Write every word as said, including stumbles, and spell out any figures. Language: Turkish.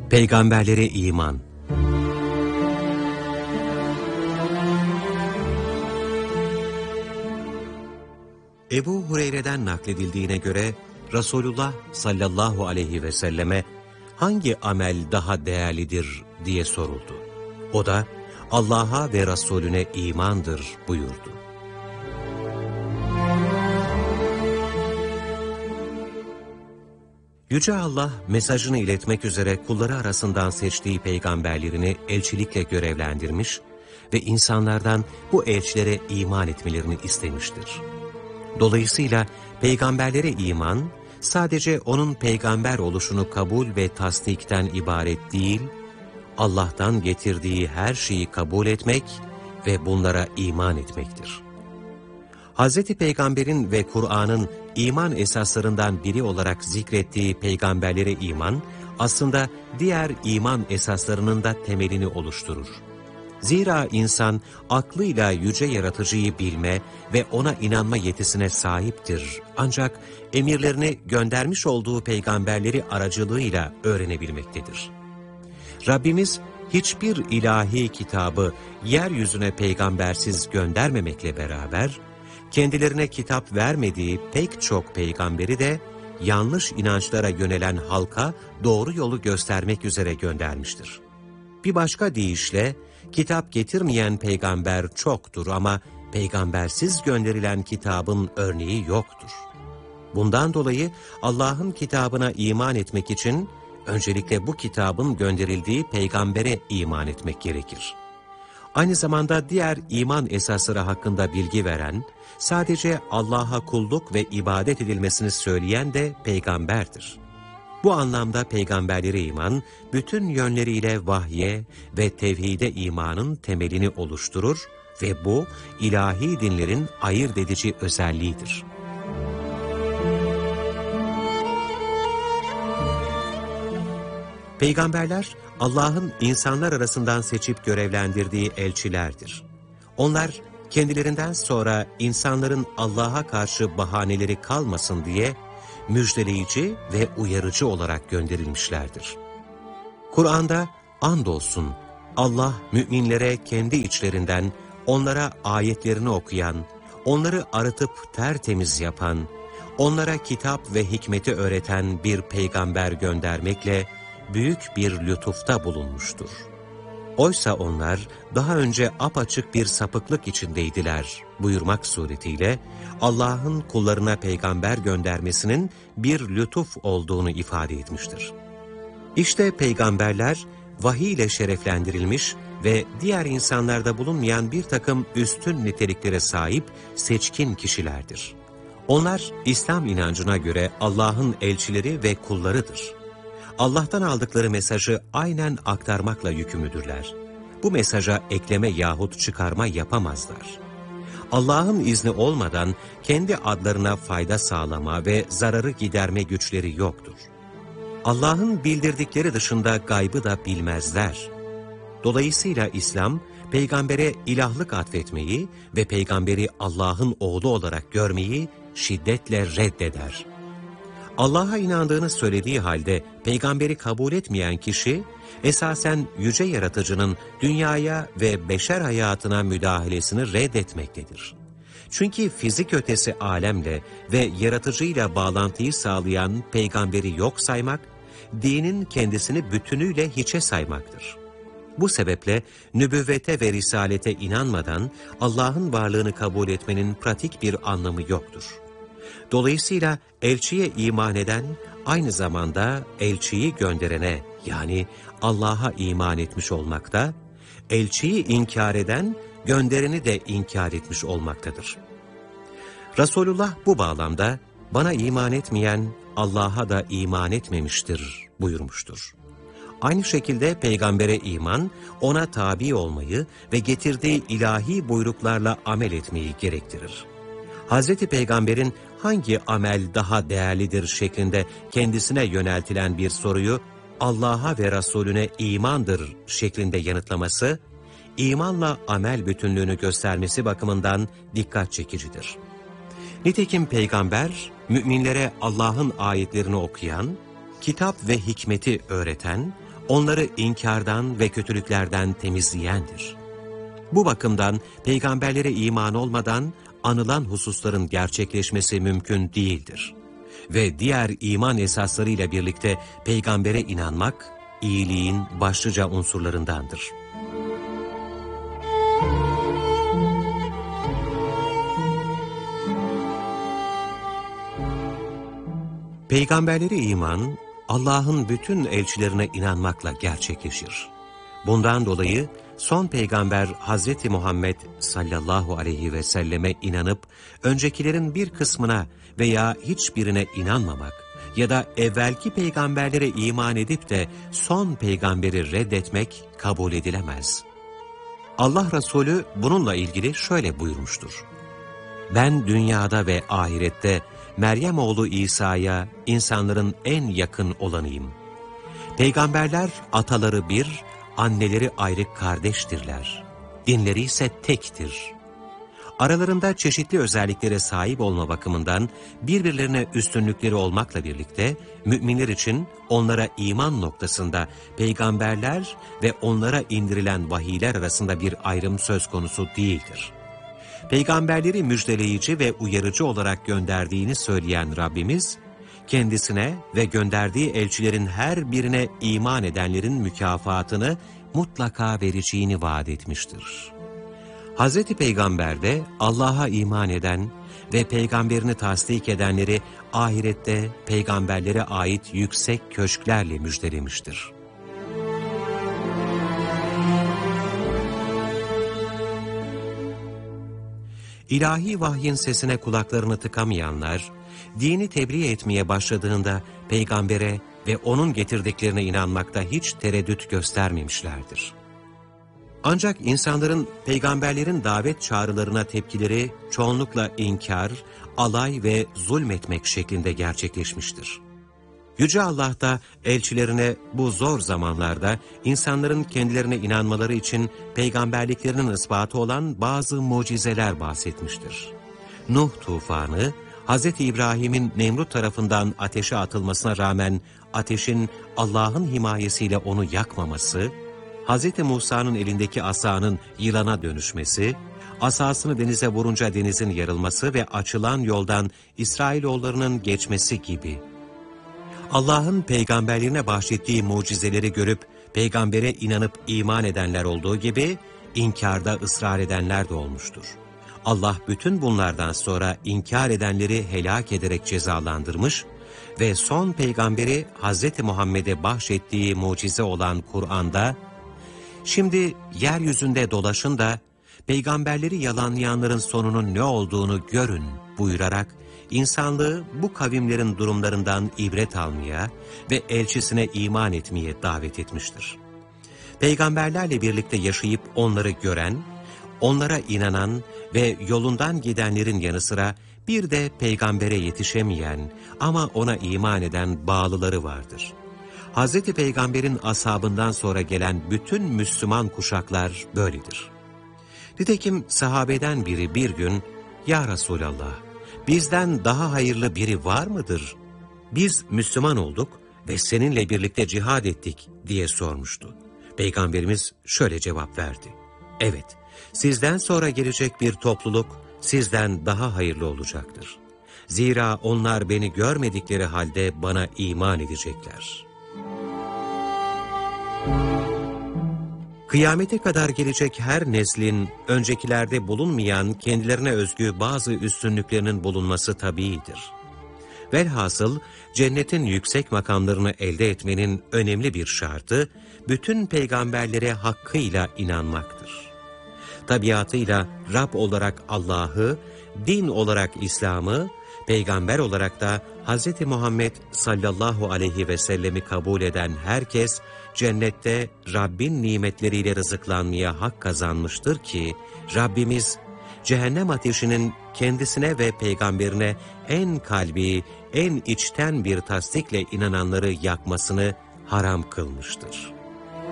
Peygamberlere iman. Ebu Hureyre'den nakledildiğine göre Resulullah sallallahu aleyhi ve selleme hangi amel daha değerlidir diye soruldu. O da Allah'a ve Resulüne imandır buyurdu. Yüce Allah mesajını iletmek üzere kulları arasından seçtiği peygamberlerini elçilikle görevlendirmiş ve insanlardan bu elçilere iman etmelerini istemiştir. Dolayısıyla peygamberlere iman, sadece onun peygamber oluşunu kabul ve tasdikten ibaret değil, Allah'tan getirdiği her şeyi kabul etmek ve bunlara iman etmektir. Hazreti Peygamber'in ve Kur'an'ın iman esaslarından biri olarak zikrettiği peygamberlere iman, aslında diğer iman esaslarının da temelini oluşturur. Zira insan aklıyla yüce yaratıcıyı bilme ve ona inanma yetisine sahiptir. Ancak emirlerini göndermiş olduğu peygamberleri aracılığıyla öğrenebilmektedir. Rabbimiz hiçbir ilahi kitabı yeryüzüne peygambersiz göndermemekle beraber, kendilerine kitap vermediği pek çok peygamberi de yanlış inançlara yönelen halka doğru yolu göstermek üzere göndermiştir. Bir başka deyişle, kitap getirmeyen peygamber çoktur ama peygambersiz gönderilen kitabın örneği yoktur. Bundan dolayı Allah'ın kitabına iman etmek için öncelikle bu kitabın gönderildiği peygambere iman etmek gerekir. Aynı zamanda diğer iman esasları hakkında bilgi veren, sadece Allah'a kulluk ve ibadet edilmesini söyleyen de peygamberdir. Bu anlamda peygamberlere iman, bütün yönleriyle vahye ve tevhide imanın temelini oluşturur ve bu ilahi dinlerin ayırt edici özelliğidir. Peygamberler, Allah'ın insanlar arasından seçip görevlendirdiği elçilerdir. Onlar, kendilerinden sonra insanların Allah'a karşı bahaneleri kalmasın diye müjdeleyici ve uyarıcı olarak gönderilmişlerdir. Kur'an'da andolsun Allah müminlere kendi içlerinden onlara ayetlerini okuyan, onları arıtıp tertemiz yapan, onlara kitap ve hikmeti öğreten bir peygamber göndermekle büyük bir lütufta bulunmuştur. Oysa onlar daha önce apaçık bir sapıklık içindeydiler buyurmak suretiyle Allah'ın kullarına peygamber göndermesinin bir lütuf olduğunu ifade etmiştir. İşte peygamberler vahiy ile şereflendirilmiş ve diğer insanlarda bulunmayan bir takım üstün niteliklere sahip seçkin kişilerdir. Onlar İslam inancına göre Allah'ın elçileri ve kullarıdır. Allah'tan aldıkları mesajı aynen aktarmakla yükümlüdürler. Bu mesaja ekleme yahut çıkarma yapamazlar. Allah'ın izni olmadan kendi adlarına fayda sağlama ve zararı giderme güçleri yoktur. Allah'ın bildirdikleri dışında gaybı da bilmezler. Dolayısıyla İslam, peygambere ilahlık atfetmeyi ve peygamberi Allah'ın oğlu olarak görmeyi şiddetle reddeder. Allah'a inandığını söylediği halde peygamberi kabul etmeyen kişi, esasen yüce yaratıcının dünyaya ve beşer hayatına müdahalesini reddetmektedir. Çünkü fizik ötesi alemle ve yaratıcıyla bağlantıyı sağlayan peygamberi yok saymak, dinin kendisini bütünüyle hiçe saymaktır. Bu sebeple nübüvvete ve risalete inanmadan Allah'ın varlığını kabul etmenin pratik bir anlamı yoktur. Dolayısıyla elçiye iman eden, aynı zamanda elçiyi gönderene yani Allah'a iman etmiş olmakta, elçiyi inkar eden, göndereni de inkar etmiş olmaktadır. Resulullah bu bağlamda, bana iman etmeyen Allah'a da iman etmemiştir buyurmuştur. Aynı şekilde peygambere iman, ona tabi olmayı ve getirdiği ilahi buyruklarla amel etmeyi gerektirir. Hazreti Peygamber'in hangi amel daha değerlidir şeklinde kendisine yöneltilen bir soruyu Allah'a ve Resulüne imandır şeklinde yanıtlaması, imanla amel bütünlüğünü göstermesi bakımından dikkat çekicidir. Nitekim Peygamber, müminlere Allah'ın ayetlerini okuyan, kitap ve hikmeti öğreten, onları inkardan ve kötülüklerden temizleyendir. Bu bakımdan peygamberlere iman olmadan anılan hususların gerçekleşmesi mümkün değildir. Ve diğer iman esaslarıyla birlikte peygambere inanmak, iyiliğin başlıca unsurlarındandır. Peygamberlere iman, Allah'ın bütün elçilerine inanmakla gerçekleşir. Bundan dolayı son peygamber Hazreti Muhammed sallallahu aleyhi ve selleme inanıp, öncekilerin bir kısmına veya hiçbirine inanmamak ya da evvelki peygamberlere iman edip de son peygamberi reddetmek kabul edilemez. Allah Resulü bununla ilgili şöyle buyurmuştur: "Ben dünyada ve ahirette Meryem oğlu İsa'ya insanların en yakın olanıyım. Peygamberler ataları bir, anneleri ayrı kardeştirler. Dinleri ise tektir. Aralarında çeşitli özelliklere sahip olma bakımından birbirlerine üstünlükleri olmakla birlikte müminler için onlara iman noktasında peygamberler ve onlara indirilen vahiyler arasında bir ayrım söz konusu değildir. Peygamberleri müjdeleyici ve uyarıcı olarak gönderdiğini söyleyen Rabbimiz, kendisine ve gönderdiği elçilerin her birine iman edenlerin mükafatını mutlaka vereceğini vaat etmiştir. Hazreti Peygamber de Allah'a iman eden ve peygamberini tasdik edenleri ahirette peygamberlere ait yüksek köşklerle müjdelemiştir. İlahi vahyin sesine kulaklarını tıkamayanlar, dini tebliğ etmeye başladığında peygambere ve onun getirdiklerine inanmakta hiç tereddüt göstermemişlerdir. Ancak insanların peygamberlerin davet çağrılarına tepkileri çoğunlukla inkar, alay ve zulmetmek şeklinde gerçekleşmiştir. Yüce Allah da elçilerine bu zor zamanlarda insanların kendilerine inanmaları için peygamberliklerinin ispatı olan bazı mucizeler bahsetmiştir. Nuh tufanı, Hz. İbrahim'in Nemrut tarafından ateşe atılmasına rağmen ateşin Allah'ın himayesiyle onu yakmaması, Hz. Musa'nın elindeki asanın yılana dönüşmesi, asasını denize vurunca denizin yarılması ve açılan yoldan İsrailoğullarının geçmesi gibi. Allah'ın peygamberlerine bahşettiği mucizeleri görüp peygambere inanıp iman edenler olduğu gibi inkarda ısrar edenler de olmuştur. Allah bütün bunlardan sonra inkar edenleri helak ederek cezalandırmış ve son peygamberi Hazreti Muhammed'e bahşettiği mucize olan Kur'an'da, "Şimdi yeryüzünde dolaşın da peygamberleri yalanlayanların sonunun ne olduğunu görün" buyurarak insanlığı bu kavimlerin durumlarından ibret almaya ve elçisine iman etmeye davet etmiştir. Peygamberlerle birlikte yaşayıp onları gören, onlara inanan ve yolundan gidenlerin yanı sıra bir de peygambere yetişemeyen ama ona iman eden bağlıları vardır. Hazreti Peygamber'in ashabından sonra gelen bütün Müslüman kuşaklar böyledir. Nitekim sahabeden biri bir gün, "Ya Resulallah, bizden daha hayırlı biri var mıdır? Biz Müslüman olduk ve seninle birlikte cihad ettik" diye sormuştu. Peygamberimiz şöyle cevap verdi: "Evet, sizden sonra gelecek bir topluluk sizden daha hayırlı olacaktır. Zira onlar beni görmedikleri halde bana iman edecekler." Kıyamete kadar gelecek her neslin öncekilerde bulunmayan kendilerine özgü bazı üstünlüklerinin bulunması tabiidir. Velhasıl cennetin yüksek makamlarını elde etmenin önemli bir şartı, bütün peygamberlere hakkıyla inanmaktır. Tabiatıyla Rab olarak Allah'ı, din olarak İslam'ı, peygamber olarak da Hz. Muhammed sallallahu aleyhi ve sellemi kabul eden herkes, cennette Rabbin nimetleriyle rızıklanmaya hak kazanmıştır ki, Rabbimiz cehennem ateşinin kendisine ve peygamberine en kalbi, en içten bir tasdikle inananları yakmasını haram kılmıştır.